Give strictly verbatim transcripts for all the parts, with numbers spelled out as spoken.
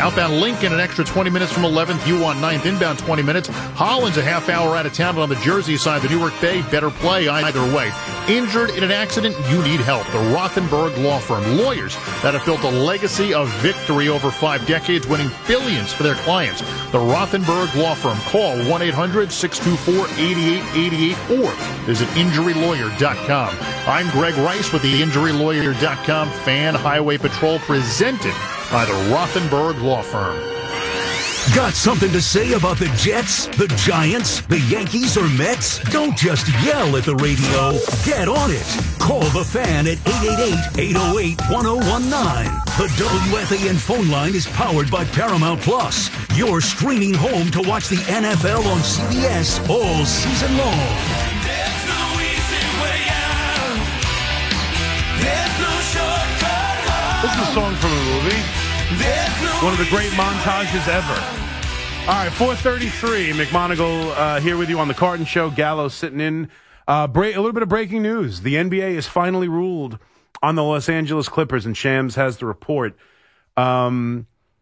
Outbound Lincoln, an extra twenty minutes from eleventh. You want ninth. Inbound twenty minutes. Holland's a half hour out of town. But on the Jersey side, the Newark Bay, better play either way. Injured in an accident? You need help. The Rothenberg Law Firm. Lawyers that have built a legacy of victory over five decades, winning billions for their clients. The Rothenberg Law Firm. Call one eight hundred six two four eight eight eight eight or visit injury lawyer dot com. I'm Greg Rice with the injury lawyer dot com Fan Highway Patrol, presented by the Rothenberg Law Firm. Got something to say about the Jets, the Giants, the Yankees, or Mets? Don't just yell at the radio. Get on it. Call the Fan at eight eight eight, eight oh eight, one oh one nine. The W F A N phone line is powered by Paramount Plus. You're streaming home to watch the N F L on C B S all season long. There's no easy way out. There's no shortcut home. This is a song from a movie. There's no One of the great montages ever. All right, four thirty-three. McMonagle uh, here with you on the Carton Show. Gallo sitting in. Uh, break, a little bit of breaking news. The N B A has finally ruled on the Los Angeles Clippers, and Shams has the report. Um,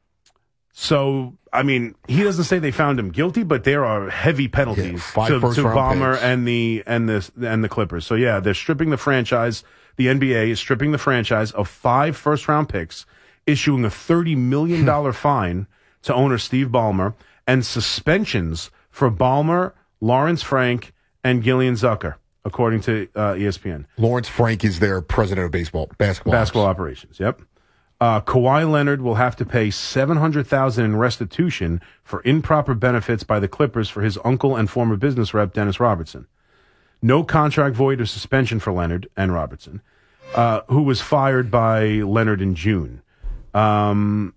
so, I mean, he doesn't say they found him guilty, but there are heavy penalties yeah, to, to Ballmer picks. and the and the and the Clippers. So, yeah, they're stripping the franchise. The N B A is stripping the franchise of five first-round picks, issuing a thirty million dollars fine to owner Steve Ballmer, and suspensions for Ballmer, Lawrence Frank, and Gillian Zucker, according to uh, E S P N. Lawrence Frank is their president of baseball basketball. Basketball operations, yep. Uh, Kawhi Leonard will have to pay seven hundred thousand dollars in restitution for improper benefits by the Clippers for his uncle and former business rep, Dennis Robertson. No contract void or suspension for Leonard and Robertson, uh, who was fired by Leonard in June. Um,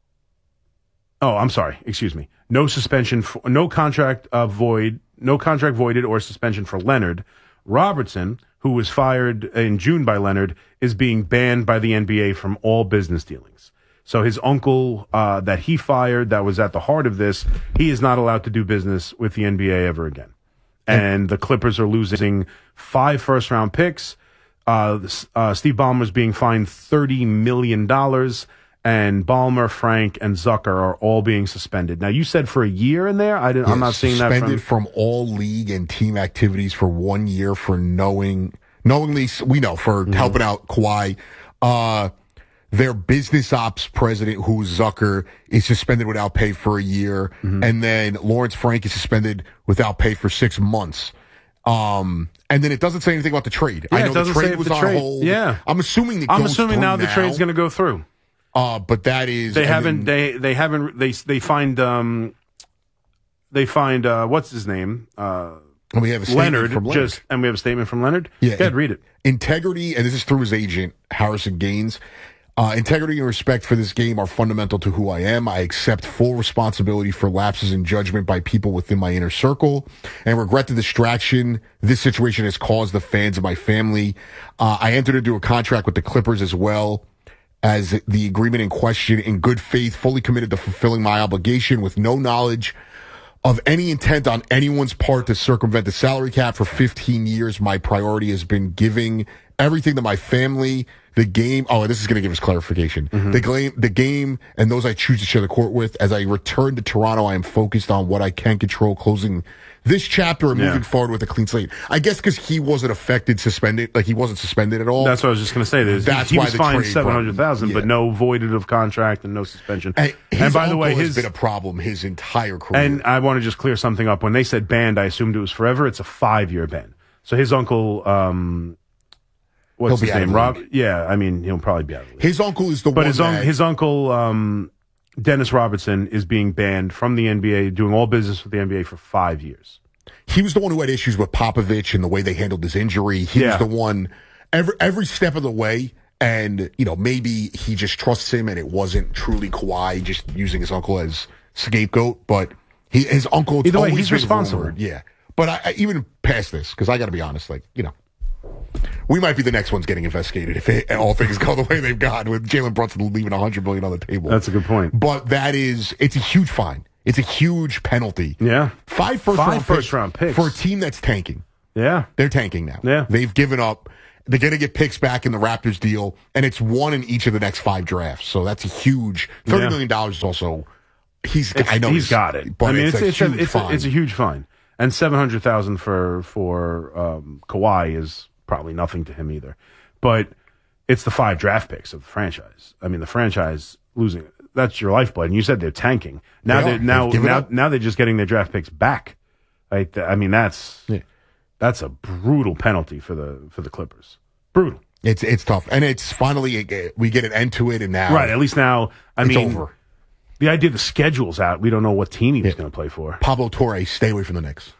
oh, I'm sorry. Excuse me. No suspension, for, no contract uh, void, no contract voided or suspension for Leonard. Robertson, who was fired in June by Leonard, is being banned by the N B A from all business dealings. So his uncle uh, that he fired, that was at the heart of this, he is not allowed to do business with the N B A ever again. And the Clippers are losing five first-round picks. Uh, uh, Steve Ballmer is being fined thirty million dollars. And Ballmer, Frank, and Zucker are all being suspended. Now, you said for a year in there? I didn't, yeah, I'm not seeing that from... Suspended from all league and team activities for one year for knowing, knowingly, we know, for mm-hmm. helping out Kawhi. Uh, their business ops president, who's Zucker, is suspended without pay for a year. Mm-hmm. And then Lawrence Frank is suspended without pay for six months. Um, and then it doesn't say anything about the trade. Yeah, I know it doesn't the trade say was the on trade. hold. Yeah. I'm assuming it I'm goes assuming now the now. trade's going to go through. Uh, but that is they haven't then, they they haven't they they find um they find uh what's his name uh we have a statement Leonard, from Leonard. just and we have a statement from Leonard. Yeah, go ahead, read it. Integrity, and this is through his agent Harrison Gaines. Uh, integrity and respect for this game are fundamental to who I am. I accept full responsibility for lapses in judgment by people within my inner circle and regret the distraction this situation has caused the fans of my family. Uh, I entered into a contract with the Clippers as well as the agreement in question in good faith, fully committed to fulfilling my obligation with no knowledge of any intent on anyone's part to circumvent the salary cap. For fifteen years, my priority has been giving everything to my family, the game. Oh, this is going to give us clarification. Mm-hmm. The game, the game, and those I choose to share the court with. As I return to Toronto, I am focused on what I can control, closing this chapter and yeah. moving forward with a clean slate. I guess because he wasn't affected, suspended, like he wasn't suspended at all. That's what I was just going to say. There's, That's he why was the fined trade seven hundred thousand, yeah. but no voided of contract and no suspension. And, his and by the uncle way, has his been a problem his entire career. And I want to just clear something up. When they said banned, I assumed it was forever. It's a five-year ban. So his uncle, um, what's He'll his be out name? of the Rob? league. Yeah, I mean, he'll probably be out of the league. His uncle is the but one his, that... un- his uncle, um, Dennis Robertson, is being banned from the N B A, doing all business with the N B A for five years. He was the one who had issues with Popovich and the way they handled his injury. He yeah. was the one every every step of the way. And, you know, maybe he just trusts him and it wasn't truly Kawhi just using his uncle as scapegoat. But he, his uncle... Either way, always he's been responsible. rumored. Yeah. But I, I, even past this, because I got to be honest, like, you know, we might be the next ones getting investigated if it, all things go the way they've gone, with Jalen Brunson leaving one hundred million dollars on the table. That's a good point. But that is... It's a huge fine. It's a huge penalty. Yeah. Five first Five round first picks round picks for a team that's tanking. Yeah. They're tanking now. Yeah. They've given up. They're going to get picks back in the Raptors deal, and it's one in each of the next five drafts. So that's a huge thirty Yeah. million dollars is also he's It's- I know he's got it. but I mean, it's, it's a it's a, huge it's, a, fine. it's a huge fine, and seven hundred thousand for for um, Kawhi is probably nothing to him either. But it's the five draft picks of the franchise. I mean, the franchise losing that's your lifeblood. And you said they're tanking now. They They are. are now They've given now up. now they're just getting their draft picks back. Right? I mean, that's Yeah. that's a brutal penalty for the for the Clippers. Brutal. It's it's tough, and it's finally we get an end to it, and now Right. At least now, I it's mean, over. the idea the schedule's out. We don't know what team he was Yeah. going to play for. Pablo Torre, stay away from the Knicks.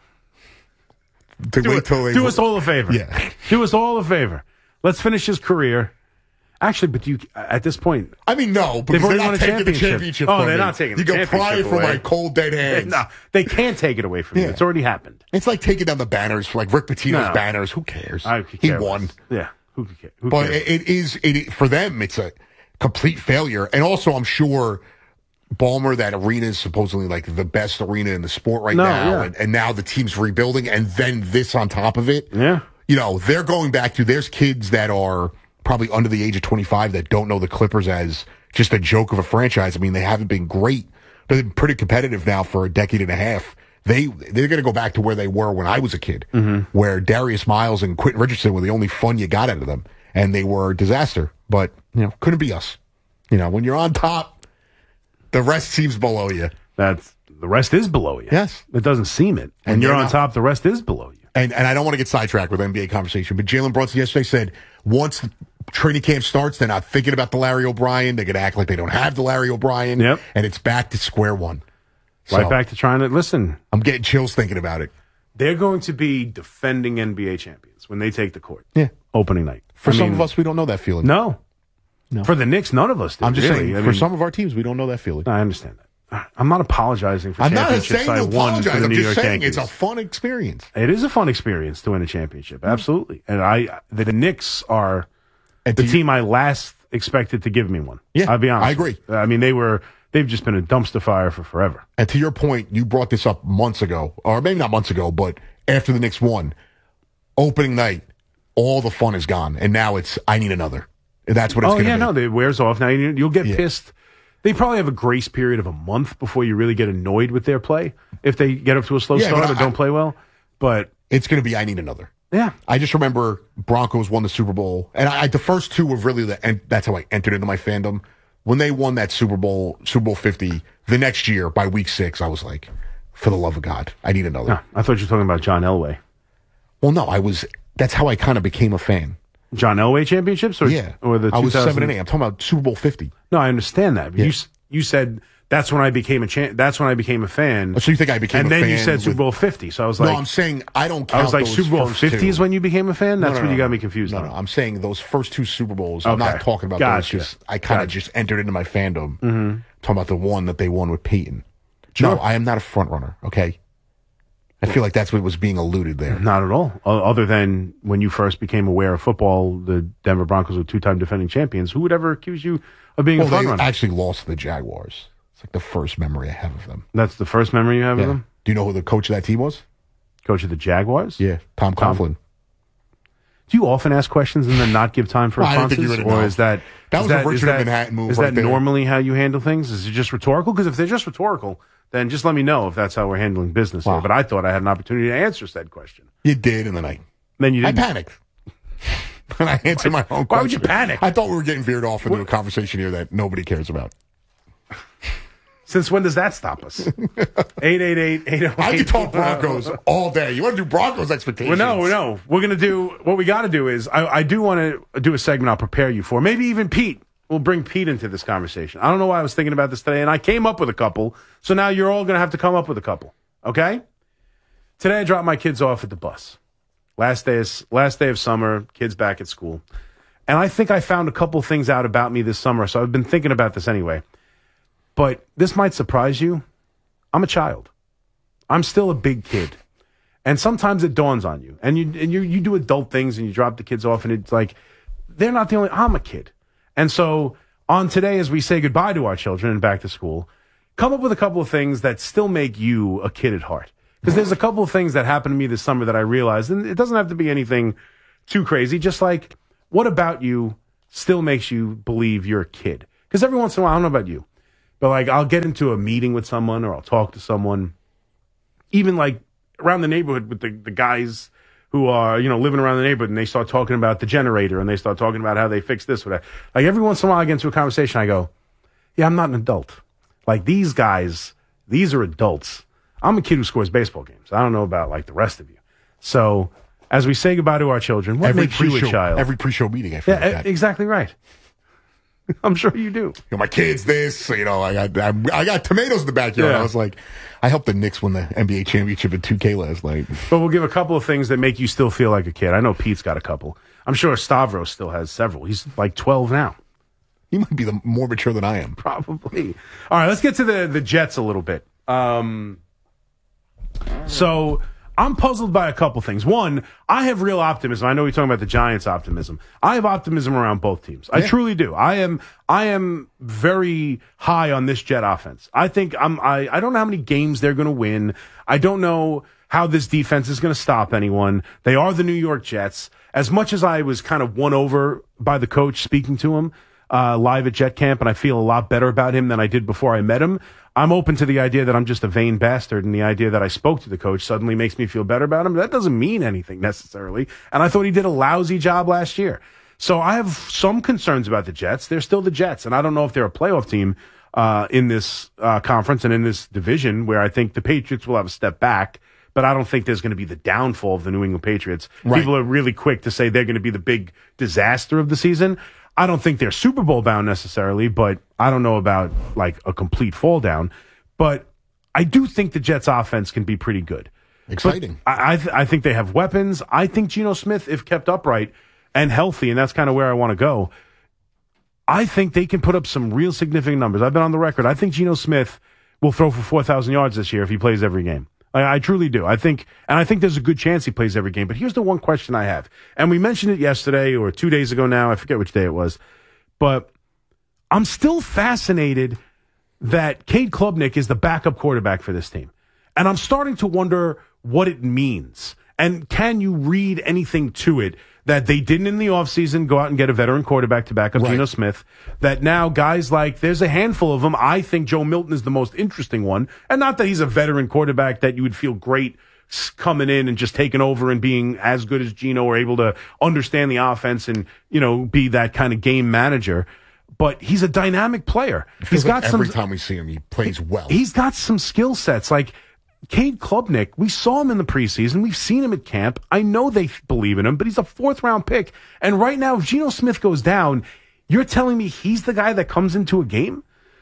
To Do, wait it- till they- do us all a favor. Yeah. Do us all a favor. Let's finish his career. Actually, but do you at this point, I mean, no, because already they're won not a taking the championship. championship. Oh, from they're me. not taking You the can pry championship from away. my cold dead hands. no, they can't take it away from you. Yeah. It's already happened. It's like taking down the banners for like Rick Pitino's No. banners. Who cares? I could he care won. less. Yeah, who could care? Who But cares? it, it is it for them. It's a complete failure, and also I'm sure Ballmer, that arena is supposedly like the best arena in the sport right No, now, yeah. and, and now the team's rebuilding, and then this on top of it. Yeah. You know, they're going back to there's kids that are probably under the age of twenty-five that don't know the Clippers as just a joke of a franchise. I mean, they haven't been great, but they've been pretty competitive now for a decade and a half. They they're going to go back to where they were when I was a kid, Mm-hmm. where Darius Miles and Quentin Richardson were the only fun you got out of them, and they were a disaster. But you know, couldn't be us. You know, when you're on top, the rest seems below you. That's the rest is below you. Yes. It doesn't seem it. And, And you're they're on not- top, the rest is below you. And and I don't want to get sidetracked with N B A conversation, but Jalen Brunson yesterday said once training camp starts, they're not thinking about the Larry O'Brien. They're going to act like they don't have the Larry O'Brien. Yep. And it's back to square one. Right So, back to trying to listen. I'm getting chills thinking about it. They're going to be defending N B A champions when they take the court. Yeah. Opening night. For I some mean, of us, we don't know that feeling. no. No. For the Knicks, none of us do. I'm just really. saying, I for mean, some of our teams, we don't know that feeling. I understand that. I'm not apologizing for I'm not championships saying I to won for apologize. the I'm New just York saying Yankees. it's a fun experience. It is a fun experience to win a championship, absolutely. And I, the, the Knicks are And the to you- team I last expected to give me one. Yeah, I'll be honest. I agree. I mean, they were they've just been a dumpster fire for forever. And to your point, you brought this up months ago, or maybe not months ago, but after the Knicks won, opening night, all the fun is gone, and now it's I need another. And that's what it's Oh going to yeah, be. no, it wears off. Now you, you'll get Yeah. pissed. They probably have a grace period of a month before you really get annoyed with their play if they get up to a slow Yeah, start but or don't I- play well. But It's going to be I need another. yeah, I just remember Broncos won the Super Bowl, and I, the first two were really the. And that's how I entered into my fandom. When they won that Super Bowl, Super Bowl fifty, the next year by week six, I was like, for the love of God, I need another. Huh, I thought you were talking about John Elway. Well, no, I was. That's how I kind of became a fan. John Elway championships, or Yeah, or the I was two thousand seven and eight. I'm talking about Super Bowl fifty. No, I understand that. But Yeah. You s- you said that's when I became a cha- that's when I became a fan. Oh, so you think I became and a then fan you said Super with- Bowl fifty. So I was like, no, I'm saying I don't count I was like those Super Bowl first fifty two. is when you became a fan. No, That's no, when you no, got me no. confused. No, on. no, I'm saying those first two Super Bowls. I'm Okay. not talking about Gotcha. those. Just I kind of Gotcha. just entered into my fandom. Mm-hmm. Talking about the one that they won with Peyton. Sure. No, I am not a front runner. Okay, I feel like that's what was being alluded there. Not at all. O- Other than when you first became aware of football, the Denver Broncos were two-time defending champions. Who would ever accuse you of being Well, a front they runner? actually lost to the Jaguars. It's like the first memory I have of them. That's the first memory you have Yeah. of them. Do you know who the coach of that team was? Coach of the Jaguars. Yeah, Tom Tom. Coughlin. Do you often ask questions and then not give time for Well, I didn't responses, think you would've or known. is that That is was a is Richard that- of Manhattan move Is right that there. normally how you handle things? Is it just rhetorical? Because if they're just rhetorical, then just let me know if that's how we're handling business Wow. here. But I thought I had an opportunity to answer said question. You did, and then I, Then you I didn't. panicked. And I answered my own question. Why would you panic? I thought we were getting veered off into a conversation here that nobody cares about. Since when does that stop us? eight eight eight, eight oh eight I could talk Broncos all day. You want to do Broncos expectations? Well, no, no. We're going to do what we got to do is I, I do want to do a segment I'll prepare you for. Maybe even Pete. We'll bring Pete into this conversation. I don't know why I was thinking about this today, and I came up with a couple. So now you're all going to have to come up with a couple. Okay? Today I dropped my kids off at the bus. Last day is last day of summer, kids back at school. And I think I found a couple things out about me this summer, so I've been thinking about this anyway. But this might surprise you. I'm a child. I'm still a big kid. And sometimes it dawns on you. And you and you you do adult things and you drop the kids off and it's like they're not the only I'm a kid. And so on today as we say goodbye to our children and back to school, come up with a couple of things that still make you a kid at heart. Because there's a couple of things that happened to me this summer that I realized, and it doesn't have to be anything too crazy. Just like, what about you still makes you believe you're a kid? Because every once in a while, I don't know about you, but like I'll get into a meeting with someone or I'll talk to someone, even like around the neighborhood with the, the guys who are, you know, living around the neighborhood, and they start talking about the generator and they start talking about how they fix this or that. Like every once in a while I get into a conversation, I go, yeah, I'm not an adult. Like these guys, these are adults. I'm a kid who scores baseball games. I don't know about like the rest of you. So as we say goodbye to our children, what every makes you a pre-show, child? every pre-show meeting, I feel Yeah, like e- that. exactly right. I'm sure you do. You know, my kids this, you know, I got I, I got tomatoes in the backyard. Yeah. I was like, I helped the Knicks win the N B A championship in two K last night. But we'll give a couple of things that make you still feel like a kid. I know Pete's got a couple. I'm sure Stavros still has several. He's like twelve now. He might be the more mature than I am. Probably. All right, let's get to the, the Jets a little bit. Um, so I'm puzzled by a couple things. One, I have real optimism. I know you're talking about the Giants' optimism. I have optimism around both teams. I Yeah. truly do. I am I am very high on this Jet offense. I think I'm I, I don't know how many games they're going to win. I don't know how this defense is going to stop anyone. They are the New York Jets. As much as I was kind of won over by the coach speaking to him uh, live at Jet Camp, and I feel a lot better about him than I did before I met him, I'm open to the idea that I'm just a vain bastard, and the idea that I spoke to the coach suddenly makes me feel better about him. That doesn't mean anything necessarily. And I thought he did a lousy job last year. So I have some concerns about the Jets. They're still the Jets, and I don't know if they're a playoff team uh, in this uh, conference and in this division, where I think the Patriots will have a step back. But I don't think there's going to be the downfall of the New England Patriots. Right. People are really quick to say they're going to be the big disaster of the season. I don't think they're Super Bowl bound necessarily, but I don't know about like a complete fall down. But I do think the Jets offense can be pretty good. Exciting. But I I, th- I think they have weapons. I think Geno Smith, if kept upright and healthy, and that's kind of where I want to go, I think they can put up some real significant numbers. I've been on the record. I think Geno Smith will throw for four thousand yards this year if he plays every game. I, I truly do. I think, and I think there's a good chance he plays every game. But here's the one question I have. And we mentioned it yesterday or two days ago now. I forget which day it was. But I'm still fascinated that Cade Klubnik is the backup quarterback for this team. And I'm starting to wonder what it means. And can you read anything to it that they didn't in the offseason go out and get a veteran quarterback to back up Right. Geno Smith, that now guys like, there's a handful of them. I think Joe Milton is the most interesting one. And not that he's a veteran quarterback that you would feel great coming in and just taking over and being as good as Geno or able to understand the offense and, you know, be that kind of game manager. But he's a dynamic player. He's Feels got like some. every time we see him, he plays well. He's got some skill sets. Like Cade Klubnik, we saw him in the preseason. We've seen him at camp. I know they believe in him, but he's a fourth round pick. And right now, if Geno Smith goes down, you're telling me he's the guy that comes into a game?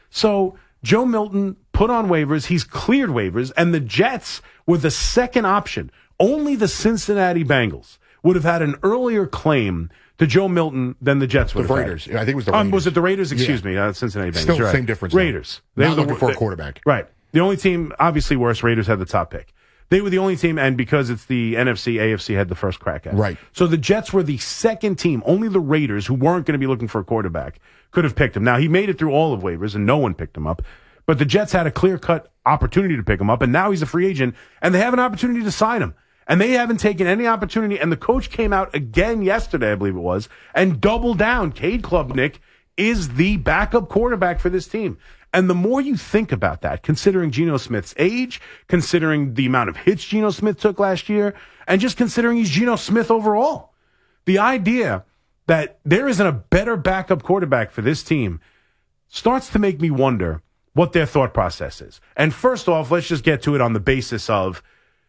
So Joe Milton put on waivers. He's cleared waivers. And the Jets were the second option. Only the Cincinnati Bengals would have had an earlier claim to Joe Milton than the Jets would The have Raiders. had. I think it was the Um, Raiders. was it the Raiders? Excuse Yeah. me. Uh, Cincinnati Bengals. Still You're same right. difference, though. Raiders. Not were the- looking for a they- quarterback. Right. The only team, obviously worse, Raiders had the top pick. They were the only team, and because it's the N F C, A F C had the first crack at it. Right. So the Jets were the second team. Only the Raiders, who weren't going to be looking for a quarterback, could have picked him. Now, he made it through all of waivers, and no one picked him up. But the Jets had a clear-cut opportunity to pick him up, and now he's a free agent, and they have an opportunity to sign him. And they haven't taken any opportunity, and the coach came out again yesterday, I believe it was, and doubled down. Cade Klubnik is the backup quarterback for this team. And the more you think about that, considering Geno Smith's age, considering the amount of hits Geno Smith took last year, and just considering he's Geno Smith overall, the idea that there isn't a better backup quarterback for this team starts to make me wonder what their thought process is. And first off, let's just get to it on the basis of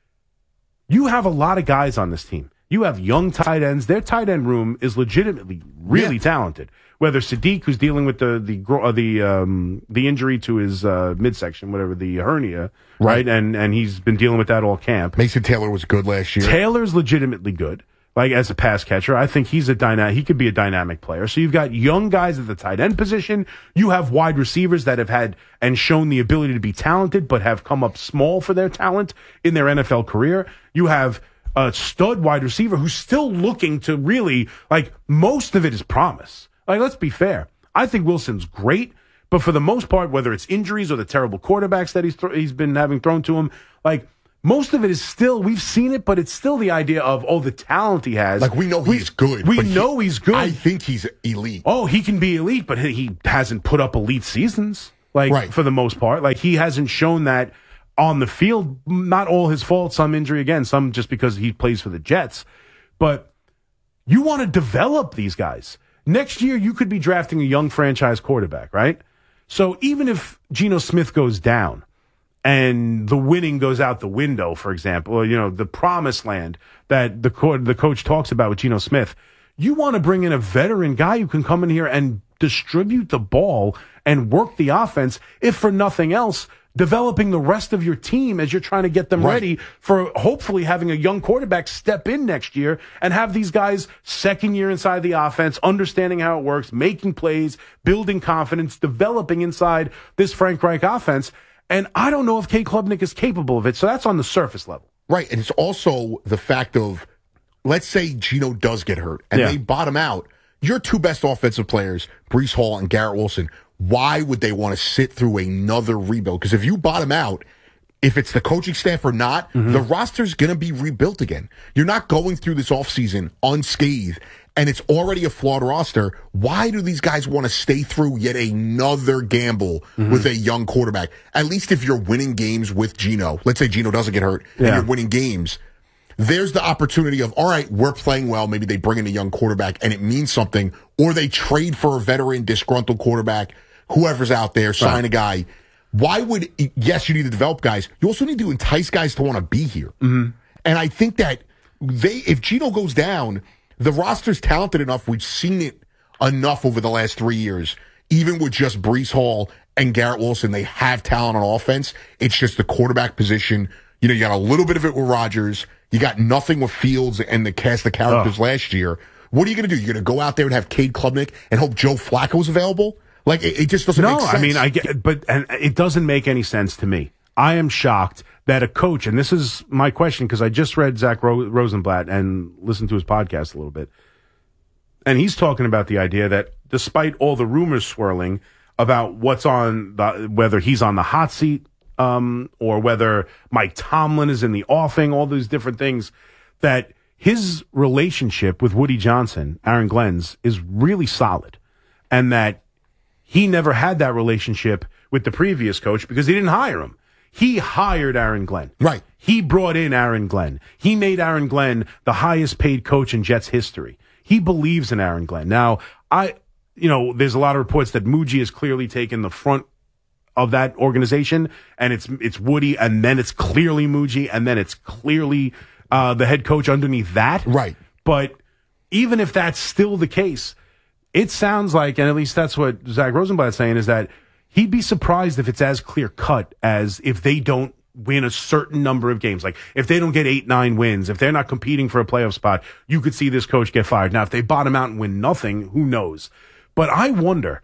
you have a lot of guys on this team. You have young tight ends. Their tight end room is legitimately really Yeah. talented. Whether Sadiq, who's dealing with the the gro- uh, the um, the injury to his uh, midsection, whatever, the hernia, right, Right. and and he's been dealing with that all camp. Mason Taylor was good last year. Taylor's legitimately good, like as a pass catcher. I think he's a dyna- He could be a dynamic player. So you've got young guys at the tight end position. You have wide receivers that have had and shown the ability to be talented, but have come up small for their talent in their N F L career. You have a stud wide receiver who's still looking to really, like, most of it is promise. Like, let's be fair. I think Wilson's great, but for the most part, whether it's injuries or the terrible quarterbacks that he's th- he's been having thrown to him, like, most of it is still, we've seen it, but it's still the idea of, oh, the talent he has. Like, we know he's good. We but he- know he's good. I think he's elite. Oh, he can be elite, but he he hasn't put up elite seasons, like, Right. for the most part. Like, he hasn't shown that on the field. Not all his fault, some injury again, some just because he plays for the Jets. But you want to develop these guys. Next year, you could be drafting a young franchise quarterback, right? So even if Geno Smith goes down, and the winning goes out the window, for example, or, you know, the promised land that the co- the coach talks about with Geno Smith, you want to bring in a veteran guy who can come in here and distribute the ball and work the offense, if for nothing else, developing the rest of your team as you're trying to get them Right. ready for hopefully having a young quarterback step in next year and have these guys second year inside the offense, understanding how it works, making plays, building confidence, developing inside this Frank Reich offense. And I don't know if Kate Klubnik is capable of it. So that's on the surface level. Right. And it's also the fact of, let's say Geno does get hurt and Yeah. they bottom out. Your two best offensive players, Breece Hall and Garrett Wilson, why would they want to sit through another rebuild? Because if you bottom out, if it's the coaching staff or not, Mm-hmm. the roster's going to be rebuilt again. You're not going through this offseason unscathed, and it's already a flawed roster. Why do these guys want to stay through yet another gamble Mm-hmm. with a young quarterback? At least if you're winning games with Geno, let's say Geno doesn't get hurt and Yeah. you're winning games, there's the opportunity of, all right, we're playing well. Maybe they bring in a young quarterback and it means something, or they trade for a veteran, disgruntled quarterback, whoever's out there, sign Right. a guy. Why would, yes, you need to develop guys. You also need to entice guys to want to be here. Mm-hmm. And I think that they, if Geno goes down, the roster's talented enough. We've seen it enough over the last three years. Even with just Breece Hall and Garrett Wilson, they have talent on offense. It's just the quarterback position. You know, you got a little bit of it with Rodgers. You got nothing with Fields and the cast of characters Oh. last year. What are you going to do? You're going to go out there and have Cade Klubnik and hope Joe Flacco's available? Like, it, it just doesn't No, make sense. I mean, I get, but and it doesn't make any sense to me. I am shocked that a coach, and this is my question because I just read Zach Ro- Rosenblatt and listened to his podcast a little bit, and he's talking about the idea that despite all the rumors swirling about what's on the, whether he's on the hot seat, um, or whether Mike Tomlin is in the offing, all these different things, that his relationship with Woody Johnson, Aaron Glenn's, is really solid, and that he never had that relationship with the previous coach because he didn't hire him. He hired Aaron Glenn. Right. He brought in Aaron Glenn. He made Aaron Glenn the highest paid coach in Jets history. He believes in Aaron Glenn. Now, I, you know, there's a lot of reports that Muji has clearly taken the front of that organization, and it's it's Woody, and then it's clearly Muji, and then it's clearly uh, the head coach underneath that. Right. But even if that's still the case, it sounds like, and at least that's what Zach Rosenblatt's saying, is that he'd be surprised if it's as clear cut as if they don't win a certain number of games. Like if they don't get eight, nine wins, if they're not competing for a playoff spot, you could see this coach get fired. Now, if they bottom out and win nothing, who knows? But I wonder,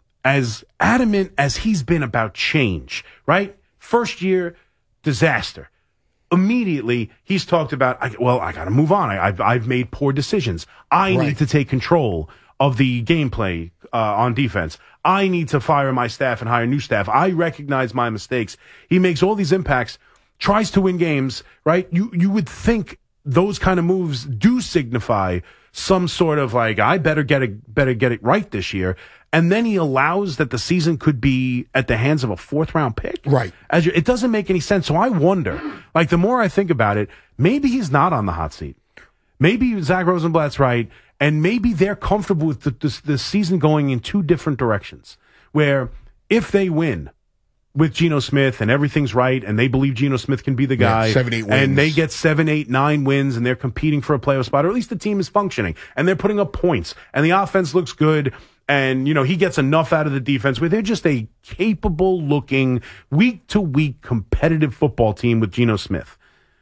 as adamant as he's been about change, right? First year, disaster. Immediately, he's talked about, I, well, I got to move on. I, I've, I've made poor decisions. I Right. need to take control of the gameplay uh, on defense. I need to fire my staff and hire new staff. I recognize my mistakes. He makes all these impacts, tries to win games, right? You you would think those kind of moves do signify some sort of like, I better get it, better get it right this year. And then he allows that the season could be at the hands of a fourth round pick. Right. As you, it doesn't make any sense. So I wonder, like the more I think about it, maybe he's not on the hot seat. Maybe Zach Rosenblatt's right, and maybe they're comfortable with the, the, the season going in two different directions, where if they win with Geno Smith and everything's right, and they believe Geno Smith can be the Yeah, guy, seven, eight wins. and they get seven, eight, nine wins, and they're competing for a playoff spot, or at least the team is functioning, and they're putting up points, and the offense looks good, and, you know, he gets enough out of the defense where they're just a capable-looking, week-to-week competitive football team with Geno Smith.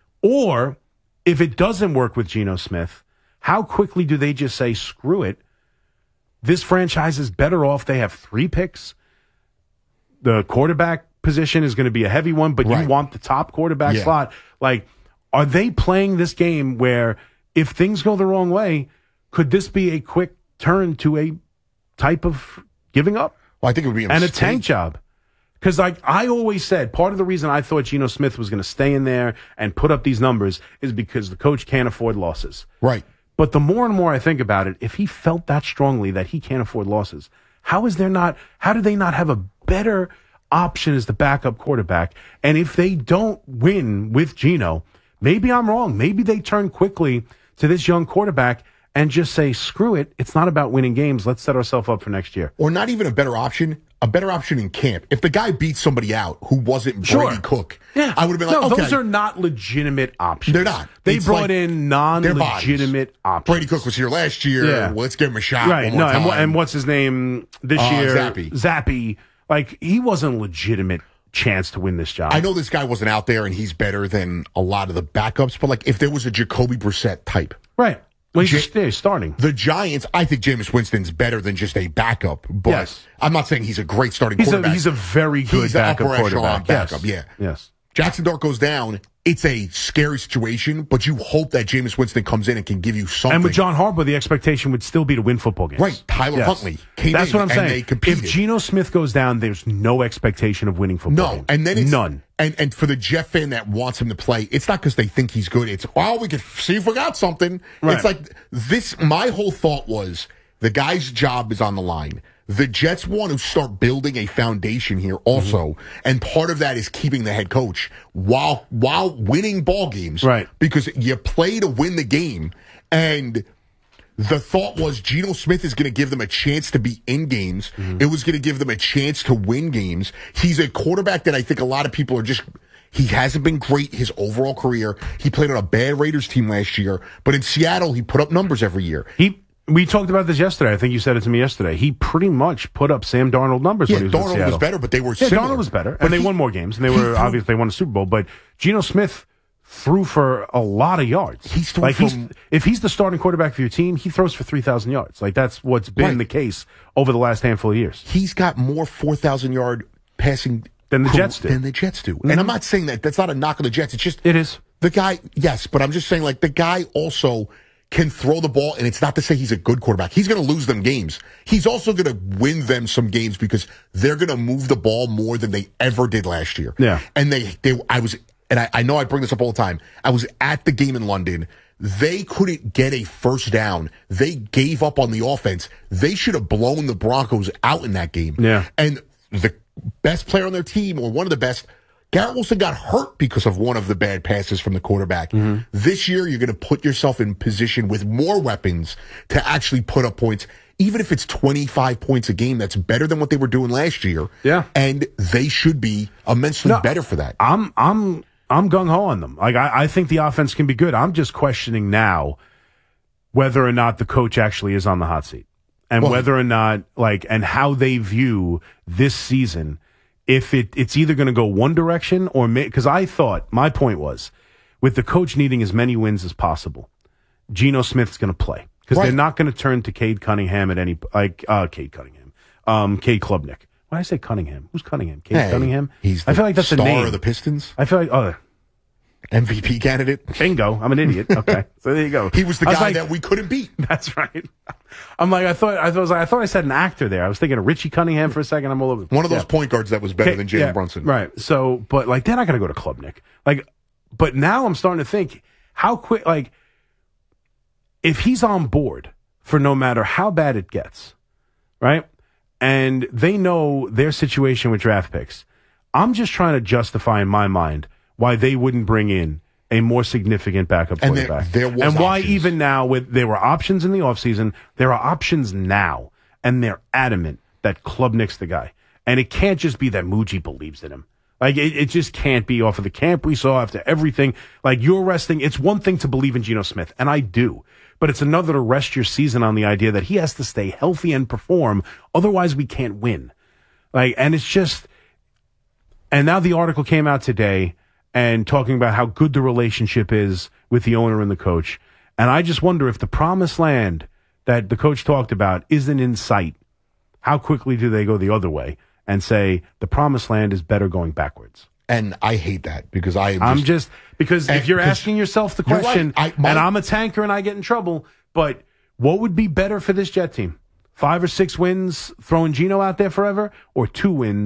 Or if it doesn't work with Geno Smith, how quickly do they just say, screw it, this franchise is better off. They have three picks. The quarterback position is going to be a heavy one, but Right. you want the top quarterback Yeah. slot. Like, are they playing this game where if things go the wrong way, could this be a quick turn to a type of giving up Well, I think it would be a and a mistake. tank job? Because like I always said, part of the reason I thought Geno Smith was going to stay in there and put up these numbers is because the coach can't afford losses. Right. But the more and more I think about it, if he felt that strongly that he can't afford losses, how is there not, how do they not have a better option as the backup quarterback? And if they don't win with Geno, maybe I'm wrong. Maybe they turn quickly to this young quarterback and just say, screw it. It's not about winning games. Let's set ourselves up for next year. Or not even a better option, a better option in camp. If the guy beats somebody out who wasn't Brady Sure. Cook, Yeah. I would have been like, no, okay. those are not legitimate options. They're not. They It's brought like in their bodies. non-legitimate options. Brady Cook was here last year. Yeah. Let's give him a shot Right. one more No, time. and, wha- and what's his name this Uh, year? Zappy. Zappy. Like, he wasn't a legitimate chance to win this job. I know this guy wasn't out there and he's better than a lot of the backups, but like if there was a Jacoby Brissett type, Right. Well, he's Ja- just there, starting. the Giants, I think Jameis Winston's better than just a backup, but Yes. I'm not saying he's a great starting He's a, quarterback. he's a very good He's an backup upper echelon quarterback. backup, yes. yeah. Yes. Jackson Dart goes down. It's a scary situation, but you hope that Jameis Winston comes in and can give you something. And with John Harbaugh, the expectation would still be to win football games. Right. Tyler Huntley came That's in what I'm and saying. they competed. If Geno Smith goes down, there's no expectation of winning football No, games. and then it's None. And and for the Jet fan that wants him to play, it's not because they think he's good. It's well, we could see if we got something. Right. It's like this. My whole thought was the guy's job is on the line. The Jets want to start building a foundation here also, Mm-hmm. and part of that is keeping the head coach while while winning ball games. Right. Because you play to win the game, and the thought was Geno Smith is going to give them a chance to be in games. Mm-hmm. It was going to give them a chance to win games. He's a quarterback that I think a lot of people are just, he hasn't been great his overall career. He played on a bad Raiders team last year, but in Seattle, he put up numbers every year. He We talked about this yesterday. I think you said it to me yesterday. He pretty much put up Sam Darnold numbers Yeah, when he was in Darnold Seattle. was better, but they were Yeah, similar. Darnold was better. But And they he- won more games. And they he were, threw- obviously, they won a Super Bowl. But Geno Smith threw for a lot of yards. He's thrown like he's, from- if he's the starting quarterback for your team, he throws for three thousand yards. Like, that's what's been Right. the case over the last handful of years. He's got more four thousand yard passing Than the Jets do. Than the Jets do. And I'm not saying that. That's not a knock on the Jets. It's just. It is. The guy, yes, but I'm just saying, like, the guy also can throw the ball, and it's not to say he's a good quarterback. He's going to lose them games. He's also going to win them some games because they're going to move the ball more than they ever did last year. Yeah. And they, they, I was, and I, I know I bring this up all the time. I was at the game in London. They couldn't get a first down. They gave up on the offense. They should have blown the Broncos out in that game. Yeah. And the best player on their team, or one of the best, Garrett Wilson got hurt because of one of the bad passes from the quarterback. Mm-hmm. This year, you're going to put yourself in position with more weapons to actually put up points. Even if it's twenty-five points a game, that's better than what they were doing last year. Yeah. And they should be immensely No, better for that. I'm I'm I'm gung ho on them. Like I, I think the offense can be good. I'm just questioning now whether or not the coach actually is on the hot seat, and Well, whether or not like and how they view this season. If it it's either going to go one direction or because I thought my point was with the coach needing as many wins as possible, Geno Smith's going to play because Right. they're not going to turn to Cade Cunningham at any like uh, Cade Cunningham, um, Cade Klubnik. Why did I say Cunningham? Who's Cunningham? Cade Hey, Cunningham. He's the I feel like that's star a name. of the Pistons, I feel like, oh, M V P candidate. bingo. I'm an idiot. Okay. So there you go. He was the I guy like, that we couldn't beat. That's right. I'm like, I thought, I thought, I thought I said an actor there. I was thinking of Richie Cunningham for a second. I'm all over. One of those Yeah. point guards that was better Okay, than Jalen yeah, Brunson. Right. So, but like, they're not going to go to Klubnik. Like, but now I'm starting to think how quick, like, if he's on board for no matter how bad it gets, right? And they know their situation with draft picks. I'm just trying to justify in my mind why they wouldn't bring in a more significant backup And there- quarterback. there was and why options. even now, with there were options in the offseason, there are options now, and they're adamant that Klubnik's the guy. And it can't just be that Muji believes in him. Like, it, it just can't be off of the camp we saw after everything. Like, you're resting. It's one thing to believe in Geno Smith, and I do. But it's another to rest your season on the idea that he has to stay healthy and perform. Otherwise, we can't win. Like, and it's just, and now the article came out today and talking about how good the relationship is with the owner and the coach. And I just wonder if the promised land that the coach talked about isn't in sight. How quickly do they go the other way and say the promised land is better going backwards? And I hate that because I am I'm just, just because And- if you're 'cause asking yourself the you're right. question, I- my- and I'm a tanker and I get in trouble, but what would be better for this Jet team? Five or six wins throwing Geno out there forever, or two wins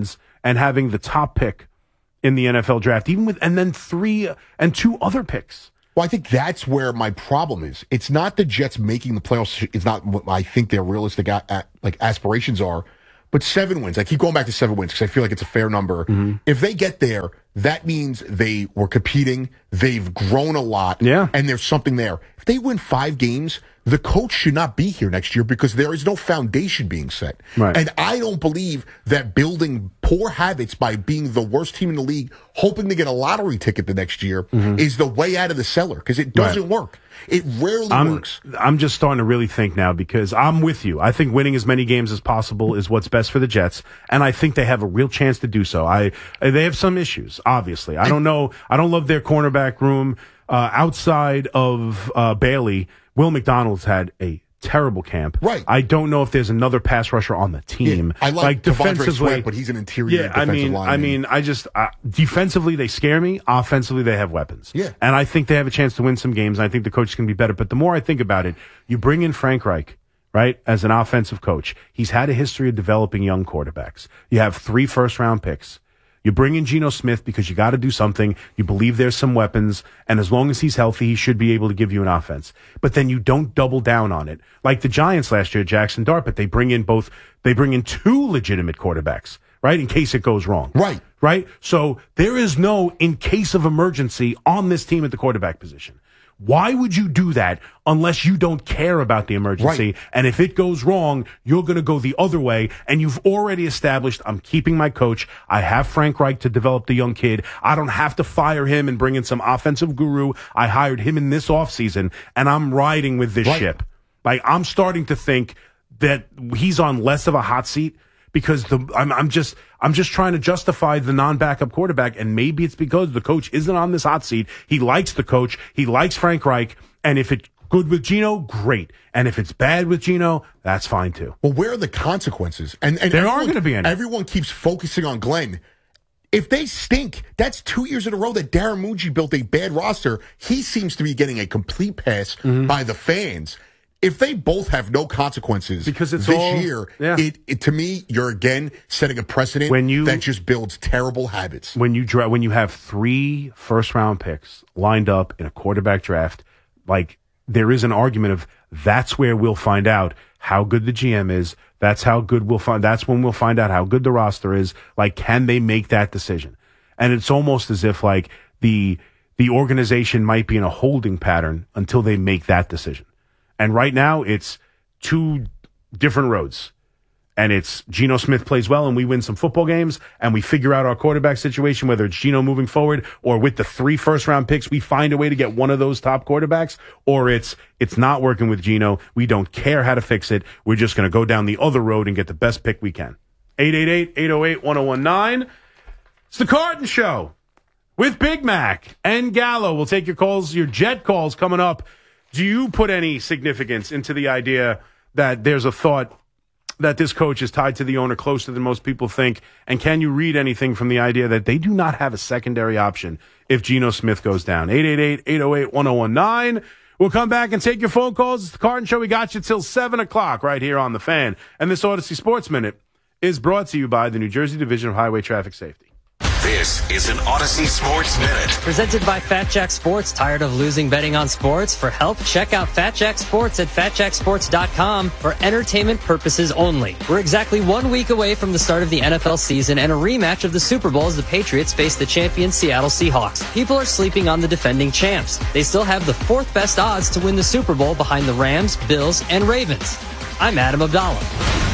and having the top pick in the N F L draft, even with, and then three and two other picks. Well, I think that's where my problem is. It's not the Jets making the playoffs. It's not what I think their realistic a, a, like aspirations are, but seven wins. I keep going back to seven wins because I feel like it's a fair number. Mm-hmm. If they get there, that means they were competing. They've grown a lot. Yeah. And there's something there. If they win five games, the coach should not be here next year because there is no foundation being set. Right. And I don't believe that building poor habits by being the worst team in the league, hoping to get a lottery ticket the next year, mm-hmm. is the way out of the cellar because it doesn't right. work. It rarely I'm, works. I'm just starting to really think now because I'm with you. I think winning as many games as possible is what's best for the Jets, and I think they have a real chance to do so. I They have some issues, obviously. I don't know. I don't love their cornerback room. Uh, outside of uh, Bailey, Will McDonald's had a terrible camp. Right. I don't know if there's another pass rusher on the team. Yeah, I like, like defensively, Sweat, but he's an interior yeah, defensive I mean, lineman. I mean, I just uh, defensively they scare me. Offensively they have weapons. Yeah. And I think they have a chance to win some games. And I think the coach can be better. But the more I think about it, you bring in Frank Reich, right, as an offensive coach. He's had a history of developing young quarterbacks. You have three first round picks. You bring in Geno Smith because you got to do something. You believe there's some weapons, and as long as he's healthy, he should be able to give you an offense. But then you don't double down on it. Like the Giants last year, Jackson Dart, but they bring in both, they bring in two legitimate quarterbacks, right, in case it goes wrong. Right. Right? So there is no in case of emergency on this team at the quarterback position. Why would you do that unless you don't care about the emergency? Right. And if it goes wrong, you're going to go the other way. And you've already established, I'm keeping my coach. I have Frank Reich to develop the young kid. I don't have to fire him and bring in some offensive guru. I hired him in this offseason, and I'm riding with this Right. ship. Like, I'm starting to think that he's on less of a hot seat because the I'm, I'm just I'm just trying to justify the non-backup quarterback, and maybe it's because the coach isn't on this hot seat. He likes the coach. He likes Frank Reich, and if it's good with Geno, great. And if it's bad with Geno, that's fine too. Well, where are the consequences? And, and There everyone- aren't going to be any. Everyone keeps focusing on Glenn. If they stink, that's two years in a row that Darren Mucci built a bad roster. He seems to be getting a complete pass Mm-hmm. by the fans. If they both have no consequences Because it's this all- year, yeah. it, it to me, you're again setting a precedent When you- that just builds terrible habits. When you dra- when you have three first round picks lined up in a quarterback draft, like there is an argument of that's where we'll find out how good the G M is. That's how good we'll find. That's when we'll find out how good the roster is. Like, can they make that decision? And it's almost as if like the the organization might be in a holding pattern until they make that decision. And right now, it's two different roads. And it's Geno Smith plays well and we win some football games and we figure out our quarterback situation, whether it's Geno moving forward or with the three first round picks, we find a way to get one of those top quarterbacks, or it's, it's not working with Geno. We don't care how to fix it. We're just going to go down the other road and get the best pick we can. eight eight eight, eight oh eight, one oh one nine. It's the Carton Show with Big Mac and Gallo. We'll take your calls, your Jet calls coming up. Do you put any significance into the idea that there's a thought that this coach is tied to the owner closer than most people think? And can you read anything from the idea that they do not have a secondary option if Geno Smith goes down? eight eight eight, eight oh eight, one oh one nine. We'll come back and take your phone calls. It's the Carton Show. We got you till seven o'clock right here on The Fan. And this Odyssey Sports Minute is brought to you by the New Jersey Division of Highway Traffic Safety. This is an Odyssey Sports Minute. Presented by Fat Jack Sports. Tired of losing betting on sports? For help, check out Fat Jack Sports at fat jack sports dot com for entertainment purposes only. We're exactly one week away from the start of the N F L season and a rematch of the Super Bowl as the Patriots face the champion Seattle Seahawks. People are sleeping on the defending champs. They still have the fourth best odds to win the Super Bowl behind the Rams, Bills, and Ravens. I'm Adam Abdallah.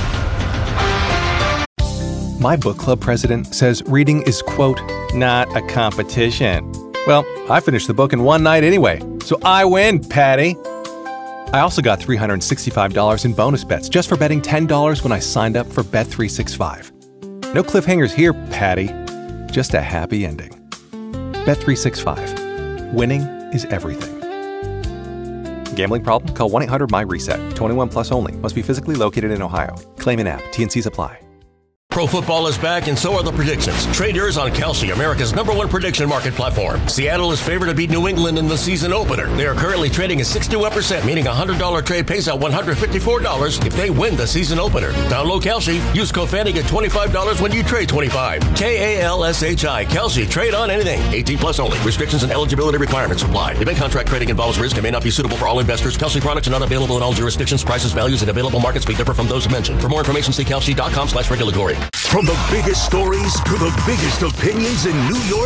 My book club president says reading is, quote, not a competition. Well, I finished the book in one night anyway, so I win, Patty. I also got three hundred sixty-five dollars in bonus bets just for betting ten dollars when I signed up for Bet three sixty-five. No cliffhangers here, Patty. Just a happy ending. Bet three sixty-five. Winning is everything. Gambling problem? Call one eight hundred my reset. twenty-one plus only. Must be physically located in Ohio. Claim in app. T and C's apply. Pro football is back, and so are the predictions. Trade yours on Kalshi, America's number one prediction market platform. Seattle is favored to beat New England in the season opener. They are currently trading at sixty-one percent, meaning a one hundred dollars trade pays out one hundred fifty-four dollars if they win the season opener. Download Kalshi. Use code Fanny, get twenty-five dollars when you trade twenty-five. K A L S H I. Kalshi. Trade on anything. eighteen plus only. Restrictions and eligibility requirements apply. Event contract trading involves risk and may not be suitable for all investors. Kalshi products are not available in all jurisdictions. Prices, values, and available markets may differ from those mentioned. For more information, see Kalshi dot com slash regulatory. From the biggest stories to the biggest opinions in New York